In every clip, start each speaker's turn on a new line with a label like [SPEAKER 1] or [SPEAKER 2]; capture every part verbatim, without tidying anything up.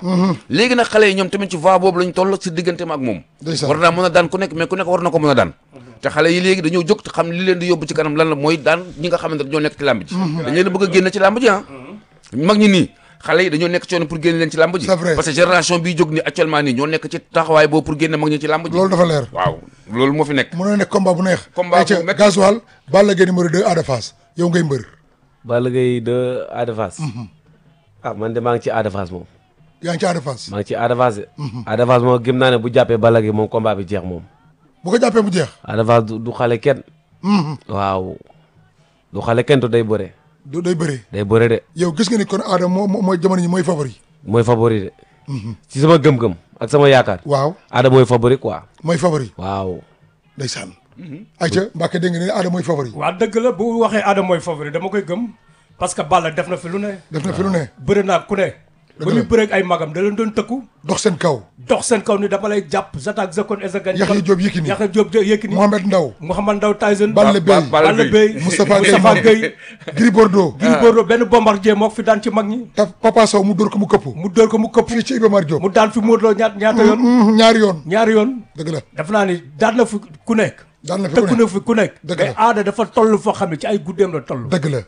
[SPEAKER 1] léegi nag xale yi ñoom tamit ci voie boobu lañ toll si digganteem ak moom war naa mën a daan ku nekk mais ku nekk war na ko mën a daan te xale yi léegi dañoo jóg te xam li leen di yóbbu ci kanam lan la mooy daan ñi nga xamante ne dañoo nekk ci làmb ji dañ leen bëgg a génn ci làmb ji ah mag ñi nii xale yi dañoo nekk ci yoon pour génne leen ci làmb ji parce que génération bii jóg ni actuellement nii ñoo nekk ci taxawaay boobu pour génne mag ñi ci làmb ji
[SPEAKER 2] loolu dafa leer
[SPEAKER 1] waaw loolu moo fi nekk
[SPEAKER 2] mën na nekk combat bu neex
[SPEAKER 1] combat bu métti
[SPEAKER 2] gasoil Balla Gaye numéro deux Ada Fass yow ngay mbër
[SPEAKER 3] Balla Gaye deux Ada Fass ah man de maa ngi ci Ada Fass moom
[SPEAKER 2] yaa ngi ci Ada Fass
[SPEAKER 3] maa ngi ci Ada Fass de Ada Fass moom gëm naa ne bu jàppee Balla Gaye moom combat bi jeex moom
[SPEAKER 2] bu ko jàppee mu jeex
[SPEAKER 3] Ada Fass du xale kenn waaw du xale kenn te day bëre
[SPEAKER 2] du day bëre
[SPEAKER 3] day bëre de
[SPEAKER 2] yow gis nga ni kon Ada moo mooy jamono ñi mooy favori
[SPEAKER 3] mooy favori de ci sama gëm-gëm ak sama yaakaar
[SPEAKER 2] waaw
[SPEAKER 3] Ada mooy favori quoi
[SPEAKER 2] mooy favori
[SPEAKER 3] waaw
[SPEAKER 2] ndeysaan ayca Mbacke dégg nga ne Ada mooy favori
[SPEAKER 4] waaw dëgg la bu waxee Ada mooy favori dama koy gëm parce que Balla def na fi lu ne
[SPEAKER 2] def na fi lu ne
[SPEAKER 4] bëri naa ku ne ba muy bëreeg ay magam da leen doon tëkku
[SPEAKER 2] dox seen kaw
[SPEAKER 4] dox seen kaw ni dama lay jàpp zatak zakon ezagan
[SPEAKER 2] Yaxya Diop Yékini
[SPEAKER 4] Yaxya Diop Yékini
[SPEAKER 2] Mohamed Ndaw
[SPEAKER 4] Mouhamed Ndaw Tyson
[SPEAKER 2] Balla Beye
[SPEAKER 4] Balla Beye
[SPEAKER 2] Moustapha
[SPEAKER 4] Moustapha Gueye
[SPEAKER 2] Gris Bordeaux
[SPEAKER 4] Gris Bordeaux benn bombardier moo fi daan ci mag ñi
[SPEAKER 2] ta Papa Sow mu dóor ko mu këpp
[SPEAKER 4] mu dóor ko mu këpp
[SPEAKER 2] fii ci Iba Mar Diop
[SPEAKER 4] mu daan fi Modou Lo ñaata ñaata yoon
[SPEAKER 2] ñaari yoon
[SPEAKER 4] ñaari yoon
[SPEAKER 2] dëgg la
[SPEAKER 4] def naa ni daan na fi ku nekk
[SPEAKER 2] daan na fi
[SPEAKER 4] tëkku na fi ku nekk
[SPEAKER 2] dëgg
[SPEAKER 4] mais
[SPEAKER 2] la
[SPEAKER 4] Ada dafa toll foo xam ne ci ay guddeem la toll
[SPEAKER 2] dëgg la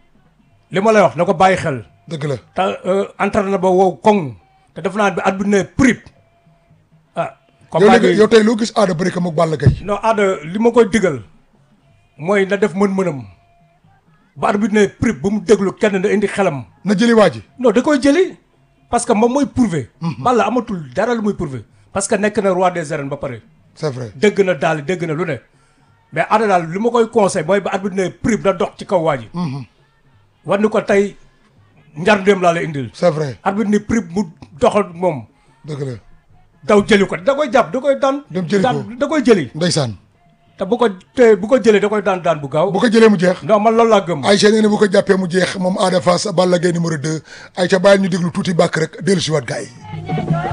[SPEAKER 4] li ma lay wax na ko bàyyi xel
[SPEAKER 2] dëgg la
[SPEAKER 4] te entraîné na ba wow koŋ te def naa bi at bi ne prip ah
[SPEAKER 2] yow léegi yow tey loo gis Ada bëri ko moog Balla Gaye
[SPEAKER 4] non Ada li ma koy digal mooy na def mën-mënam ba at bi ne prip bu mu déglu kenn na indi xelam
[SPEAKER 2] na jëli waa ji
[SPEAKER 4] non da koy jëli parce que moom mooy prouver Balla amatul dara lu muy prouver parce que nekk na roi des arènes ba pare
[SPEAKER 2] c'est vrai
[SPEAKER 4] dégg na daal dégg na lu ne mais Ada daal li ma koy conseil mooy ba at bi ne prip na dox ci kaw waa ji war ni ko tey njar ndéem laa la indil
[SPEAKER 2] c'est vrai
[SPEAKER 4] arbitre ni prip mu doxal moom
[SPEAKER 2] dëgg la
[SPEAKER 4] daw jëli ko da koy jàpp da koy daan
[SPEAKER 2] dem jëli ko
[SPEAKER 4] da koy jëli
[SPEAKER 2] ndeysaan
[SPEAKER 4] te bu ko te bu ko jëlee da koy daan daan bu gaaw
[SPEAKER 2] bu ko jëlee mu jeex
[SPEAKER 4] non man loolu laa gëm
[SPEAKER 2] Aïcha nee na bu ko jàppee mu jeex moom Ada Fass Balla Gaye numéro deux Aïcha bàyyi ñu déglu tuuti bàkk rek dellu si waat gars yi